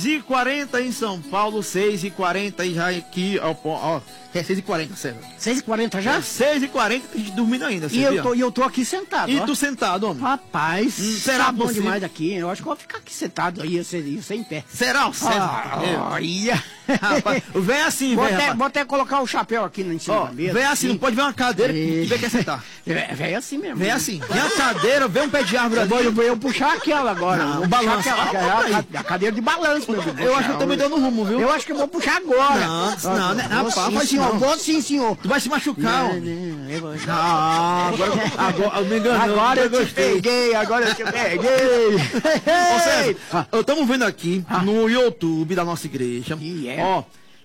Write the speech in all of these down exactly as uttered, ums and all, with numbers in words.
e quarenta em São Paulo, seis e quarenta e já aqui, ó, ó, é seis e quarenta, César. seis e quarenta já? É seis e quarenta, tem gente dormindo ainda, E sabia? eu, tô, e eu tô aqui sentado, E ó. tu sentado, homem? Rapaz, Hum, será tá bom possível? demais aqui. Eu acho que eu vou ficar aqui sentado aí, você em pé. Será o César? Ah, olha. Rapaz, vem assim, Vou vem, até, rapaz. vou até colocar o chapéu aqui em cima Ó, da mesa. vem assim, não pode ver uma cadeira que vem quer sentar. É, vem assim mesmo. Vem assim, vem a cadeira, vem um pé de árvore Eu ali. vou, eu vou eu puxar aquela agora. Não, Vou balança. puxar aquela, Ah, que é a, peraí. a cadeira de balanço, meu filho. Eu acho que eu também dou no rumo, viu? Eu acho que eu vou puxar agora. Não, não, né? Vou Rapaz, sim, faz senhor. não. Vou sim, senhor. Tu vai se machucar, Não, homem. não, eu vou- Ah, agora, agora eu me enganou. Agora eu te gostei. peguei, agora eu te peguei. Ô, César, estamos vendo aqui no YouTube da nossa igreja. E é. Ó,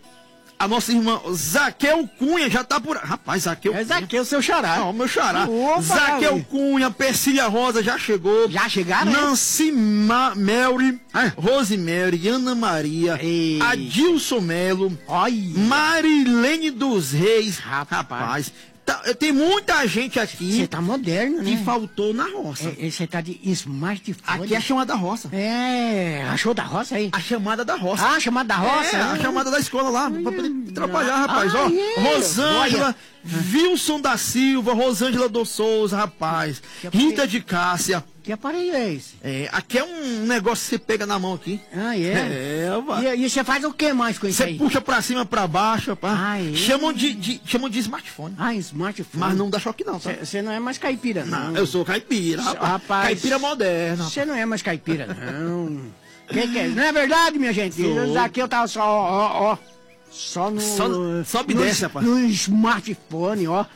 a nossa irmã Zaqueu Cunha já tá por. Rapaz, Zaqueu Mas Cunha. aqui é o seu xará. Não, meu xará. Opa, Zaqueu Gabi. Cunha, Persília Rosa já chegou. Já chegaram, né? Nancy Ma Mary, Rosemary, Ana Maria, Ei. Adilson Melo, Olha. Marilene dos Reis. Rapaz. Rapaz, tá- tem muita gente Você aqui tá moderno, né? que faltou na roça. Você tá de smartphone. Aqui é a chamada da roça. É, achou da roça aí? A chamada da roça. Ah, chamada da roça? É, a Ah. chamada da escola lá, pra poder trabalhar, rapaz. Ah, Ó, é. Rosângela, Olha. Wilson da Silva, Rosângela dos Souza, rapaz. Que Rita de Cássia. Que aparelho é esse? É, aqui é um negócio que você pega na mão aqui. Ah, é? É, vai. E, e você faz o que mais com isso Você aí? puxa pra cima, pra baixo, rapaz. Ah, é? Chamam de, de, chamam de smartphone. Ah, smartphone. Mas não dá choque não, tá? Você não é mais caipira, não. Não, eu sou caipira, rapaz. Rapaz. Caipira moderna. Você não é mais caipira, não. Que que é? Não é verdade, minha gente? Sou. Aqui eu tava só, ó, ó. Só no. Só no- sobe e no, desce, rapaz. No smartphone, ó.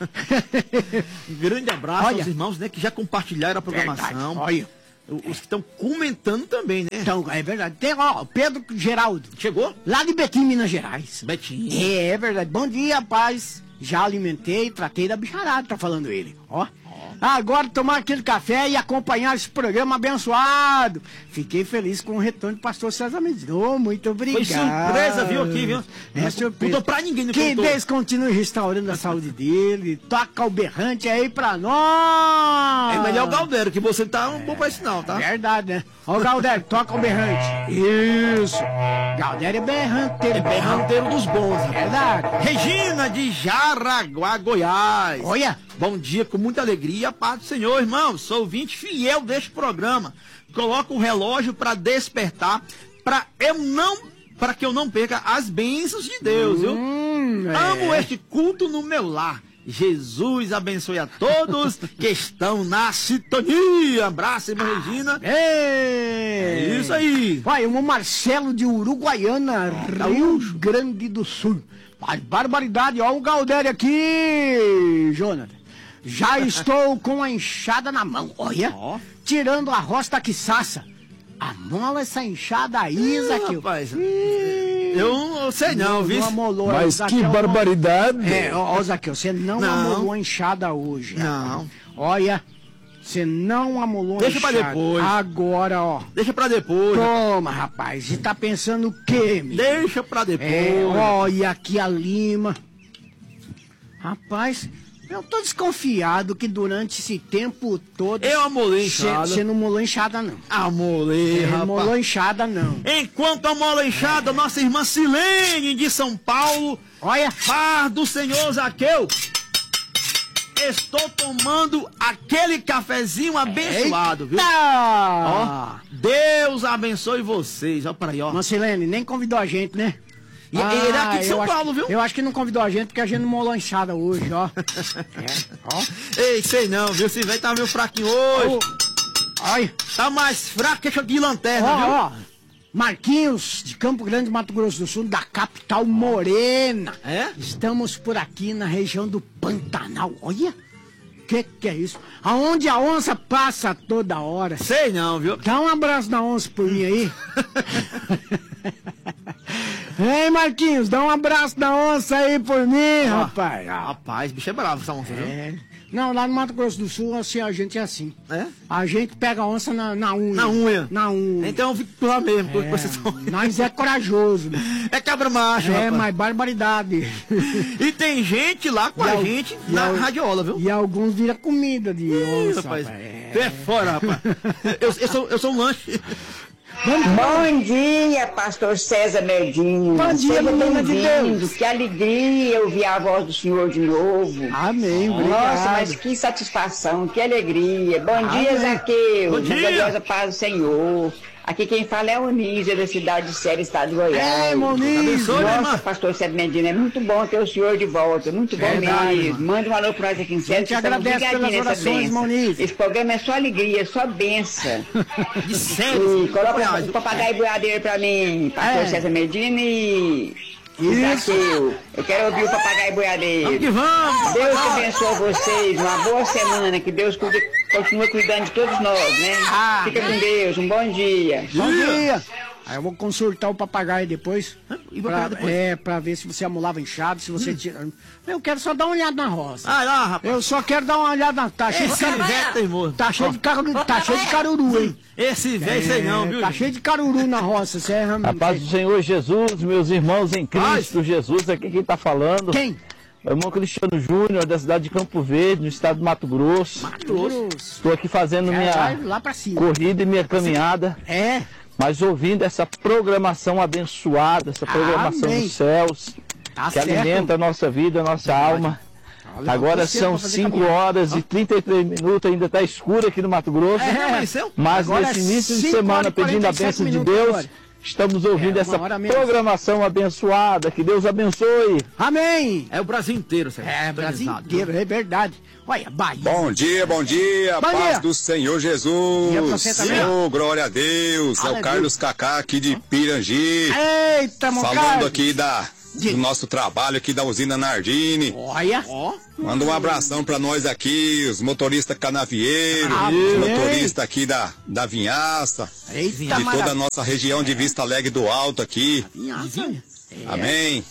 Um grande abraço Olha. aos irmãos, né, que já compartilharam a programação. Verdade, olha. Os que estão comentando também, né? Então, é verdade. Tem, ó, Pedro Geraldo. Chegou? Lá de Betim, Minas Gerais. Betinho. É, é verdade. Bom dia, paz. Já alimentei, tratei da bicharada, tá falando ele. Ó. Agora tomar aquele café e acompanhar esse programa abençoado. Fiquei feliz com o retorno do pastor César Mendes. Oh, muito obrigado. Foi surpresa, viu, aqui, viu? É Não surpresa. contou pra ninguém, não Que contou. Deus continue restaurando a saúde dele. Toca o berrante aí pra nós. É melhor o Galdério, que você tá um bom pra isso não, tá? Verdade, né? Ó o Galdério, toca o berrante. Isso. Galdério é berranteiro. É berranteiro dos bons, rapaz. Verdade. Regina de Jaraguá, Goiás. Olha. Bom dia, com muita alegria, a paz do Senhor, irmão. Sou ouvinte fiel deste programa. Coloco o relógio para despertar, para eu não, para que eu não perca as bênçãos de Deus, viu? Hum, é. Amo este culto no meu lar. Jesus abençoe a todos que estão na sintonia. Abraço, irmã Regina. É Isso aí. Vai, o Marcelo de Uruguaiana, Rio Grande do Sul. Mas barbaridade, ó o Galdério aqui, Jonathan. Já estou com a enxada na mão, olha. Ó. Tirando a roça da quiçaça. Amola essa enxada aí, Ih, Zaqueu. rapaz, Ih, Eu não sei não, viu? não amolou, Mas Zaqueu que não- barbaridade! É, ó, ó, Zaqueu, você não, Não. amolou a enxada hoje. Não. Olha, você não amolou a Deixa pra enxada. depois. Agora, ó. Deixa pra depois. Toma, rapaz. E tá pensando o quê, menino? Deixa pra depois. É, olha aqui a lima. Rapaz, eu tô desconfiado que durante esse tempo todo... Eu amolei enxada. Você não molou enxada, não. Amolei, É, rapaz. molou enxada, não. Enquanto amola enxada, nossa irmã Silene de São Paulo, Olha, paz do Senhor Zaqueu. Estou tomando aquele cafezinho abençoado, viu? Ó, Eita! Deus abençoe vocês. Olha para aí, ó. Marcelene, nem convidou a gente, né? E ele é aqui de São eu acho- Paulo, viu? Eu acho que não convidou a gente porque a gente não molou enxada hoje, ó. É, ó. Ei, sei não, viu? Esse velho tá meio fraquinho hoje. Olha, Tá mais fraco que essa de lanterna, viu? ó, ó. Marquinhos, de Campo Grande, Mato Grosso do Sul, da capital morena. É? Estamos por aqui na região do Pantanal. Olha, que que é isso? Aonde a onça passa toda hora. Sei não, viu? Dá um abraço da onça por mim aí. Ei, Marquinhos, dá um abraço da onça aí por mim, Ó, rapaz. Rapaz, bicho é bravo essa onça, viu? É. Não, lá no Mato Grosso do Sul, assim, a gente é assim. É? A gente pega a onça na, na unha. Na unha? Na unha. Então eu fico por lá mesmo. É, vocês são... nós é corajoso, né? É cabra macho, É, rapaz. mas barbaridade. E tem gente lá com E a al- gente e na al- radiola, viu? E alguns viram comida de Ih, onça, rapaz, rapaz. É. tu é fora, rapaz. Eu, eu, sou, eu sou um lanche. Bom dia, pastor César Medina. Bom dia, menina de Deus. Que alegria ouvir a voz do Senhor de novo. Amém, obrigado. Nossa, mas que satisfação, que alegria. Bom Amém. dia, Zaqueu. Bom dia. Gloriosa paz do Senhor. Aqui quem fala é a Onísia, da cidade de Série, estado de Goiás. É, Moniz. Abençoe, né, Nossa, irmã? pastor César Medina, é muito bom ter o senhor de volta, muito bom Verdade, mesmo. irmã. Manda um alô pra nós aqui em Série, te agradece pelas orações, Moniz. Esse programa é só alegria, só benção. De sério. E coloca o papagaio boiadeiro pra mim, pastor É. César Medina e... Isso. Zaqueu. Eu quero ouvir o papagaio boiadeiro. Vamos que vamos. Deus te abençoe vocês, uma boa semana, que Deus cuide, continue cuidando de todos nós, né? Ah, Fica com Deus, um bom dia. Bom dia. Aí eu vou consultar o papagaio depois. E vai Pra, pegar depois? é, pra ver se você amolava enxado, se você tira. Eu quero só dar uma olhada na roça. Ah, lá, rapaz. Eu só quero dar uma olhada na. Tá cheio de Esse caruru. velho teimoso. Tá cheio de caruru, tá cheio de caruru, hein? Esse velho sei não, viu? Tá gente? cheio de caruru na roça, você é A paz do Senhor Jesus, meus irmãos em Cristo Paz. Jesus, aqui quem está falando. Quem? Meu irmão Cristiano Júnior, da cidade de Campo Verde, no estado do Mato Grosso. Grosso. Estou aqui fazendo É, vai minha lá pra cima. corrida e minha caminhada, É. mas ouvindo essa programação abençoada, essa programação Amém. dos céus, Tá que certo. alimenta a nossa vida, a nossa alma. Olha, Agora você são pra fazer cinco caminhada. horas e trinta e três minutos, ainda está escuro aqui no Mato Grosso. É. Amanheceu? Mas Agora nesse é início de cinco horas semana, e pedindo a quarenta e sete bênção de minutos Deus, agora. estamos ouvindo É, uma essa hora menos. programação abençoada. Que Deus abençoe. Amém. É o Brasil inteiro, Sérgio. É, Brasil Organizado, inteiro, é verdade. Olha, Bahia. Bom dia, bom dia, Bom paz dia. do Senhor Dia pra Jesus. você também. Oh, glória a Deus. É Aleluia. o Carlos Cacá aqui de Pirangi, Eita, meu falando Carlos. aqui da, do nosso trabalho aqui da usina Nardini. Olha. Ó. Manda um abração pra nós aqui, os motoristas canavieiros, Amém. os motoristas aqui da, da Vinhaça, Eita, de toda a maravilha. nossa região de Vista Alegre do Alto aqui. É. Amém.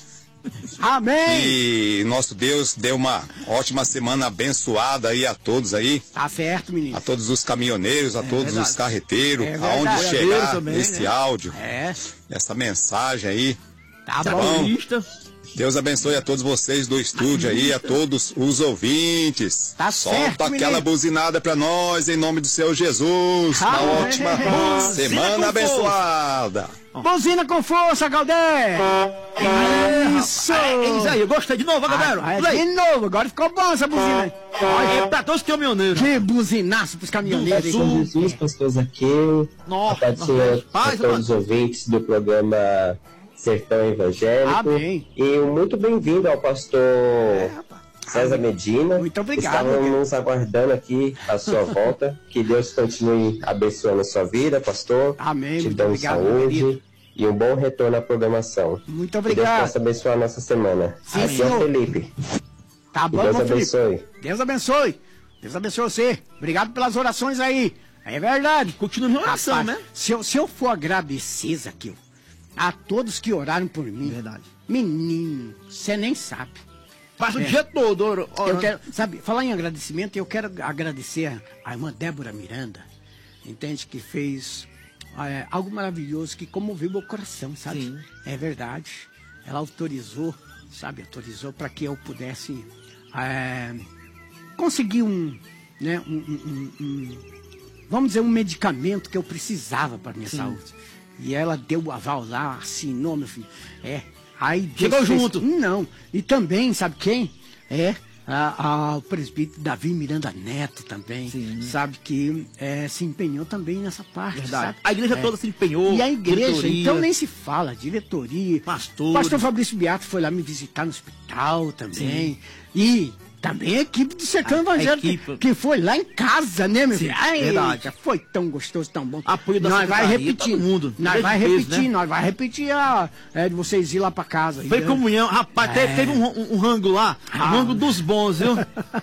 Amém. E nosso Deus deu uma ótima semana abençoada aí a todos aí. Tá certo, menino. A todos os caminhoneiros, a todos verdade. os carreteiros, É aonde verdade. chegar Também, esse né? áudio, É, essa mensagem aí. tá Tá bom. bom. Paulista. Deus abençoe a todos vocês do estúdio aí, a todos os ouvintes. Tá Solta certo, aquela menino. buzinada pra nós, em nome do Seu Jesus. Uma Amém. ótima Buzina semana com abençoada. Buzina com força, Galdé. Isso. É isso aí, eu gostei de novo, ó, galera. Ah, Olha de aí. novo, agora ficou bom essa buzina. É pra todos os caminhoneiros. Que buzinaço pros caminhoneiros. Do hein? sul. Jesus, pastor Zaqueu, a Nossa, paz do Senhor a paz, todos os mano. ouvintes do programa Sertão Evangélico. Amém. E muito bem-vindo ao pastor César Medina. Muito obrigado, meu Estávamos aguardando aqui a sua volta. Que Deus continue abençoando a sua vida, pastor. Amém, Te muito dando obrigado, meu saúde querido. e um bom retorno à programação. Muito Que Deus obrigado. possa abençoar a nossa semana. Sim, Aqui é o senhor. Felipe. Tá Que bom, Deus meu Felipe. abençoe. Deus abençoe. Deus abençoe você. Obrigado pelas orações aí. É verdade. Continua em oração, Rapaz, né? Se eu, se eu for agradecer, Zaqueu, a todos que oraram por mim. Verdade. Menino, você nem sabe. Passa o dia todo. ora- Eu orando. quero, sabe, falar em agradecimento, eu quero agradecer a irmã Débora Miranda, entende, que fez é, algo maravilhoso que comoveu meu coração, sabe? Sim. É verdade. Ela autorizou, sabe, autorizou para que eu pudesse é, conseguir um, né, um, um- um- um- vamos dizer, um medicamento que eu precisava para minha saúde. E ela deu o aval lá, assinou, meu filho. É. Aí Deus Chegou fez- junto. Não. E também, sabe quem? É a, a- o presbítero Davi Miranda Neto também. Sim. Sabe que é, se empenhou também nessa parte. Verdade. Sabe? A igreja É. toda se empenhou. E a igreja, diretoria. então nem se fala, diretoria. Pastores. Pastor Fabrício Beato foi lá me visitar no hospital também. E também a equipe do Sertão A- a Evangélico, que, equipe. que foi lá em casa, né, meu Sim, filho? Ai, verdade. foi tão gostoso, tão bom. Apoio da Nós vai secretaria, repetir, todo mundo. nós Desde vai peso, repetir, né? nós vai repetir a, é, de vocês ir lá pra casa. Foi E, comunhão. Rapaz, teve, teve um, um- um rango lá. Ah. Um rango dos bons, viu?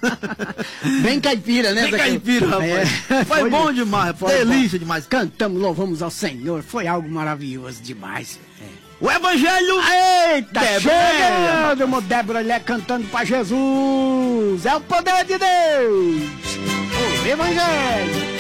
Bem caipira, né? Bem Zaqueu? caipira, rapaz. É, Foi bom demais, foi delícia bom. demais. Cantamos, louvamos ao Senhor, foi algo maravilhoso demais. É. O evangelho. Eita, Débora. chegando, meu Débora Lé cantando pra Jesus. É o poder de Deus. O Evangelho.